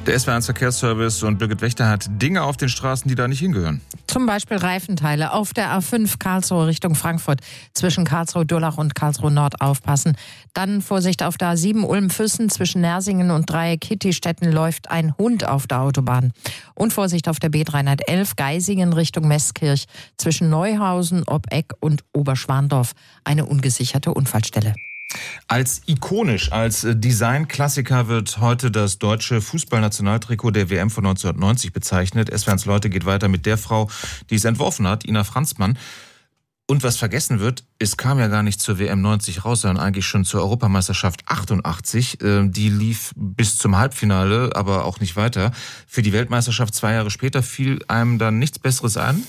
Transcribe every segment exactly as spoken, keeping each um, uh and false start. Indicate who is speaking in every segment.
Speaker 1: Der S W R eins Verkehrsservice und Birgit Wächter hat Dinge auf den Straßen, die da nicht hingehören.
Speaker 2: Zum Beispiel Reifenteile auf der A fünf Karlsruhe Richtung Frankfurt. Zwischen Karlsruhe-Durlach und Karlsruhe-Nord aufpassen. Dann Vorsicht auf der A sieben Ulm-Füssen. Zwischen Nersingen und Dreieck-Kittistetten läuft ein Hund auf der Autobahn. Und Vorsicht auf der B dreihundertelf Geisingen Richtung Meßkirch. Zwischen Neuhausen, Obbeck und Oberschwandorf. Eine ungesicherte Unfallstelle.
Speaker 1: Als ikonisch, als Designklassiker wird heute das deutsche Fußballnationaltrikot der W M von neunzehnhundertneunzig bezeichnet. S W R eins Leute geht weiter mit der Frau, die es entworfen hat, Ina Franzmann. Und was vergessen wird, es kam ja gar nicht zur W M neunzig raus, sondern eigentlich schon zur Europameisterschaft achtundachtzig. Die lief bis zum Halbfinale, aber auch nicht weiter. Für die Weltmeisterschaft zwei Jahre später fiel einem dann nichts Besseres ein?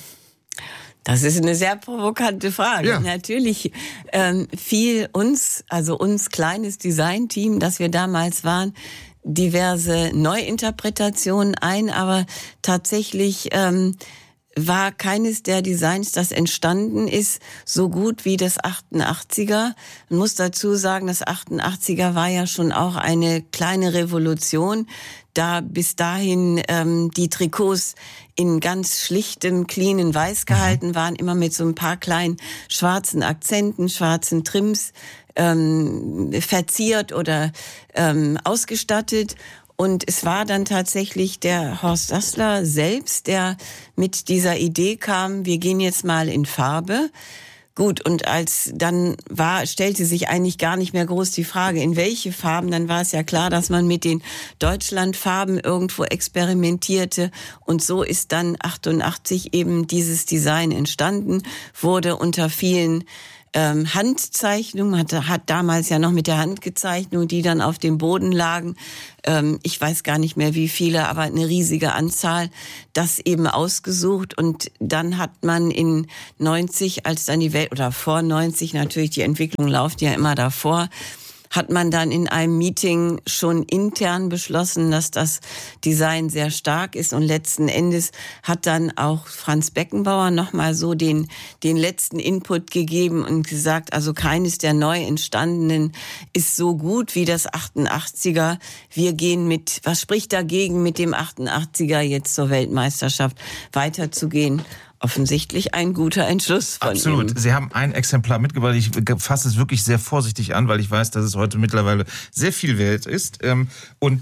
Speaker 3: Das ist eine sehr provokante Frage.
Speaker 1: Ja.
Speaker 3: Natürlich ähm, fiel uns, also uns kleines Designteam, das wir damals waren, diverse Neuinterpretationen ein, aber tatsächlich ähm, war keines der Designs, das entstanden ist, so gut wie das achtundachtziger. Man muss dazu sagen, das achtundachtziger war ja schon auch eine kleine Revolution, da bis dahin ähm, die Trikots in ganz schlichtem, cleanen Weiß gehalten waren, immer mit so ein paar kleinen schwarzen Akzenten, schwarzen Trims ähm, verziert oder ähm, ausgestattet. Und es war dann tatsächlich der Horst Dassler selbst, der mit dieser Idee kam, wir gehen jetzt mal in Farbe. Gut, und als dann war, stellte sich eigentlich gar nicht mehr groß die Frage, in welche Farben. Dann war es ja klar, dass man mit den Deutschlandfarben irgendwo experimentierte. Und so ist dann achtundachtzig eben dieses Design entstanden, wurde unter vielen Ähm, Handzeichnungen, hat, hat damals ja noch mit der Hand gezeichnet, die dann auf dem Boden lagen. Ähm, ich weiß gar nicht mehr wie viele, aber eine riesige Anzahl, das eben ausgesucht. Und dann hat man in neunzig, als dann die Welt, oder vor neunzig natürlich, die Entwicklung läuft ja immer davor, hat man dann in einem Meeting schon intern beschlossen, dass das Design sehr stark ist, und letzten Endes hat dann auch Franz Beckenbauer nochmal so den, den letzten Input gegeben und gesagt, also keines der neu entstandenen ist so gut wie das achtundachtziger. Wir gehen mit, was spricht dagegen, mit dem achtundachtziger jetzt zur Weltmeisterschaft weiterzugehen? Offensichtlich ein guter Entschluss von
Speaker 1: Absolut.
Speaker 3: ihm.
Speaker 1: Sie haben ein Exemplar mitgebracht. Ich fasse es wirklich sehr vorsichtig an, weil ich weiß, dass es heute mittlerweile sehr viel wert ist. Und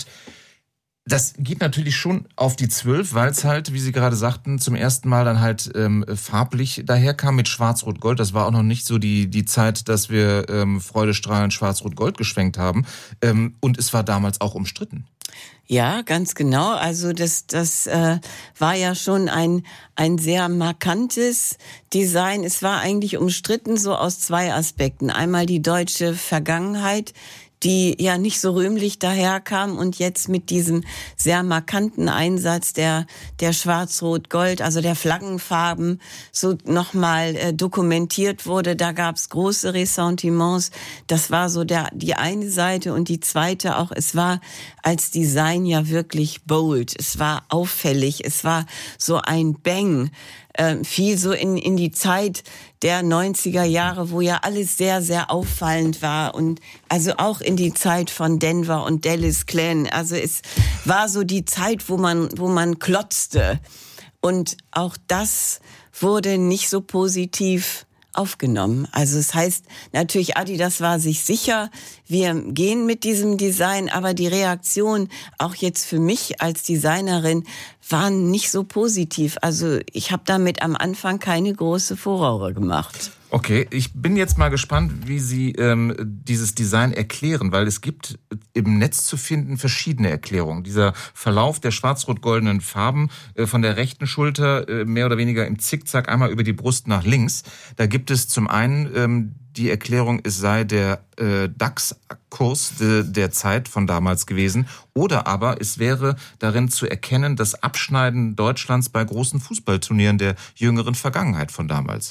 Speaker 1: das geht natürlich schon auf die zwölf, weil es halt, wie Sie gerade sagten, zum ersten Mal dann halt ähm, farblich daherkam mit Schwarz-Rot-Gold. Das war auch noch nicht so die die Zeit, dass wir ähm, freudestrahlend Schwarz-Rot-Gold geschwenkt haben. Ähm, und es war damals auch umstritten.
Speaker 3: Ja, ganz genau. Also das das äh, war ja schon ein ein sehr markantes Design. Es war eigentlich umstritten so aus zwei Aspekten. Einmal die deutsche Vergangenheit, die ja nicht so rühmlich daherkam, und jetzt mit diesem sehr markanten Einsatz der der Schwarz-Rot-Gold, also der Flaggenfarben, so nochmal äh, dokumentiert wurde. Da gab's große Ressentiments. Das war so der die eine Seite, und die zweite auch, es war als Design ja wirklich bold. Es war auffällig. Es war so ein Bang. Äh, viel so in in die Zeit der neunziger Jahre, wo ja alles sehr, sehr auffallend war, und also auch in die Zeit von Denver und Dallas Clan. Also es war so die Zeit, wo man, wo man klotzte. Und auch das wurde nicht so positiv aufgenommen. Also es heißt natürlich, Adidas war sich sicher, wir gehen mit diesem Design, aber die Reaktion, auch jetzt für mich als Designerin, waren nicht so positiv. Also ich habe damit am Anfang keine große Furore gemacht.
Speaker 1: Okay, ich bin jetzt mal gespannt, wie Sie ähm, dieses Design erklären, weil es gibt im Netz zu finden verschiedene Erklärungen. Dieser Verlauf der schwarz-rot-goldenen Farben äh, von der rechten Schulter äh, mehr oder weniger im Zickzack einmal über die Brust nach links. Da gibt es zum einen ähm, die Erklärung, es sei der äh, DAX-Kurs de, der Zeit von damals gewesen, oder aber es wäre darin zu erkennen, das Abschneiden Deutschlands bei großen Fußballturnieren der jüngeren Vergangenheit von damals.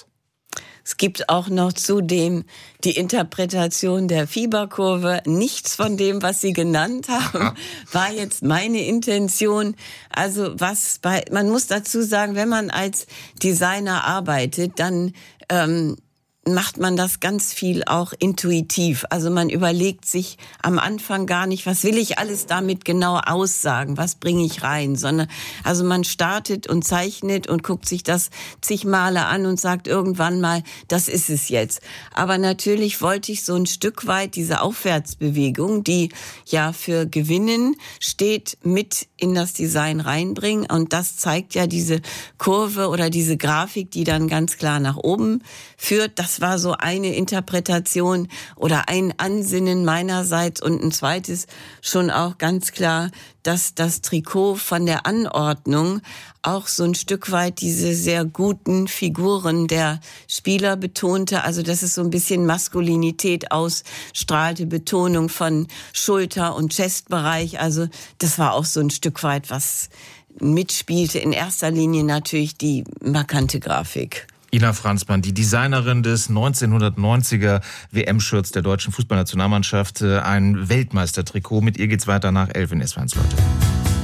Speaker 3: Es gibt auch noch zudem die Interpretation der Fieberkurve. Nichts von dem, was Sie genannt haben, war jetzt meine Intention. Also was bei, man muss dazu sagen, wenn man als Designer arbeitet, dann ähm, macht man das ganz viel auch intuitiv. Also man überlegt sich am Anfang gar nicht, was will ich alles damit genau aussagen, was bringe ich rein, sondern also man startet und zeichnet und guckt sich das zig Male an und sagt irgendwann mal, das ist es jetzt. Aber natürlich wollte ich so ein Stück weit diese Aufwärtsbewegung, die ja für Gewinnen steht, mit in das Design reinbringen. Und das zeigt ja diese Kurve oder diese Grafik, die dann ganz klar nach oben führt. Das war so eine Interpretation oder ein Ansinnen meinerseits. Und ein zweites schon auch ganz klar, dass das Trikot von der Anordnung auch so ein Stück weit diese sehr guten Figuren der Spieler betonte. Also dass es so ein bisschen Maskulinität ausstrahlte, Betonung von Schulter- und Chestbereich. Also das war auch so ein Stück weit, was mitspielte. In erster Linie natürlich die markante Grafik.
Speaker 1: Ina Franzmann, die Designerin des neunzehnhundertneunziger W M-Shirts der deutschen Fußballnationalmannschaft, ein Weltmeistertrikot. Mit ihr geht's weiter nach elf in S W R eins, Leute.